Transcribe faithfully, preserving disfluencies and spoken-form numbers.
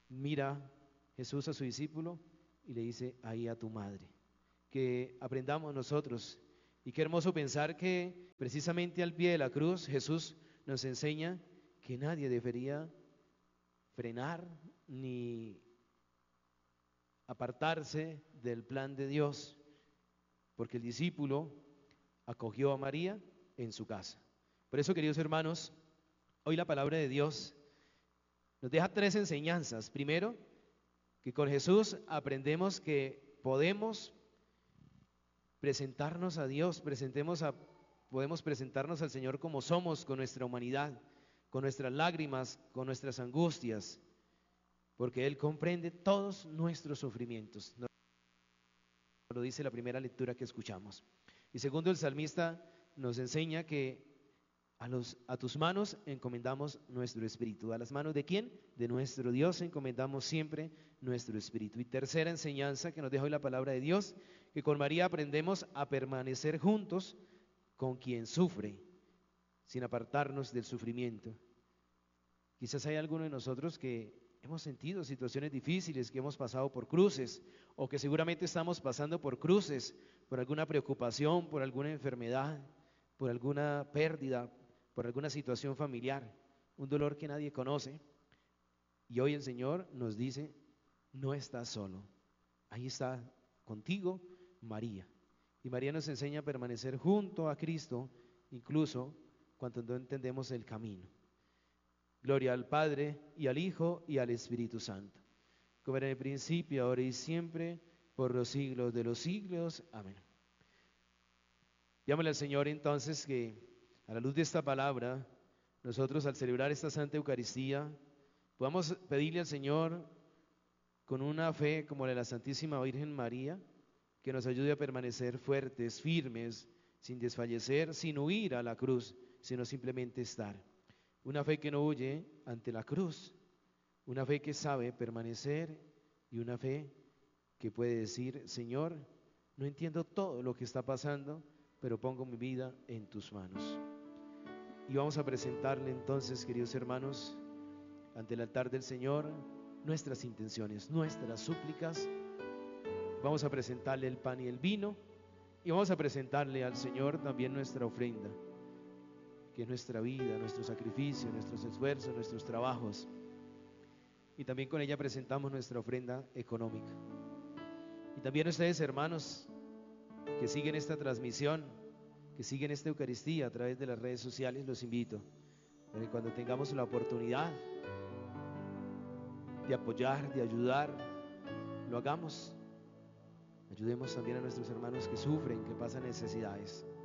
Mira Jesús a su discípulo y le dice, ahí a tu madre. Que aprendamos nosotros. Y qué hermoso pensar que precisamente al pie de la cruz Jesús nos enseña que nadie debería frenar ni apartarse del plan de Dios, porque el discípulo acogió a María en su casa. Por eso, queridos hermanos, hoy la palabra de Dios nos deja tres enseñanzas. Primero, que con Jesús aprendemos que podemos presentarnos a Dios, presentemos a, podemos presentarnos al Señor como somos, con nuestra humanidad, con nuestras lágrimas, con nuestras angustias, porque Él comprende todos nuestros sufrimientos. Nos lo dice la primera lectura que escuchamos. Y segundo, el salmista nos enseña que a, los, a tus manos encomendamos nuestro espíritu. ¿A las manos de quién? De nuestro Dios encomendamos siempre nuestro espíritu. Y tercera enseñanza que nos deja hoy la palabra de Dios, que con María aprendemos a permanecer juntos con quien sufre, sin apartarnos del sufrimiento. Quizás hay alguno de nosotros que hemos sentido situaciones difíciles, que hemos pasado por cruces, o que seguramente estamos pasando por cruces, por alguna preocupación, por alguna enfermedad, por alguna pérdida, por alguna situación familiar, un dolor que nadie conoce. Y hoy el Señor nos dice, no estás solo, ahí está contigo María. Y María nos enseña a permanecer junto a Cristo, incluso cuando no entendemos el camino. Gloria al Padre, y al Hijo, y al Espíritu Santo, como era en el principio, ahora y siempre, por los siglos de los siglos. Amén. Llámale al Señor entonces que a la luz de esta palabra, nosotros al celebrar esta Santa Eucaristía, podamos pedirle al Señor con una fe como la de la Santísima Virgen María, que nos ayude a permanecer fuertes, firmes, sin desfallecer, sin huir a la cruz, sino simplemente estar. Una fe que no huye ante la cruz, una fe que sabe permanecer y una fe que puede decir, Señor, no entiendo todo lo que está pasando, pero pongo mi vida en tus manos. Y vamos a presentarle entonces, queridos hermanos, ante el altar del Señor, nuestras intenciones, nuestras súplicas. Vamos a presentarle el pan y el vino y vamos a presentarle al Señor también nuestra ofrenda, que es nuestra vida, nuestro sacrificio, nuestros esfuerzos, nuestros trabajos. Y también con ella presentamos nuestra ofrenda económica. Y también ustedes, hermanos, que siguen esta transmisión, que siguen esta Eucaristía a través de las redes sociales, los invito para que cuando tengamos la oportunidad de apoyar, de ayudar, lo hagamos. Ayudemos también a nuestros hermanos que sufren, que pasan necesidades.